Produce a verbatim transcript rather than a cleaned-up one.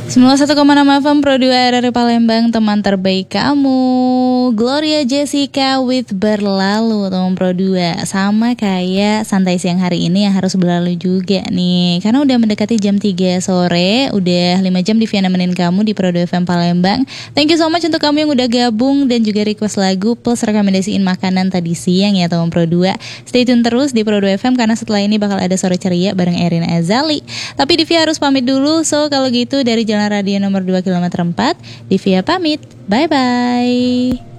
sembilan puluh satu koma enam F M Pro dua R R I Palembang, teman terbaik kamu. Gloria Jessica with Berlalu, teman Pro dua. Sama kayak santai siang hari ini yang harus berlalu juga nih. Karena udah mendekati jam tiga sore, udah lima jam Divya nemenin kamu di Pro dua F M Palembang. Thank you so much untuk kamu yang udah gabung dan juga request lagu plus rekomendasiin makanan tadi siang ya teman Pro dua. Stay tune terus di Pro dua F M karena setelah ini bakal ada Sore Ceria bareng Erin Azali. Tapi Divya harus pamit dulu, so kalau gitu dari Jalan Radio nomor dua kilometer empat, Divya pamit. Bye-bye.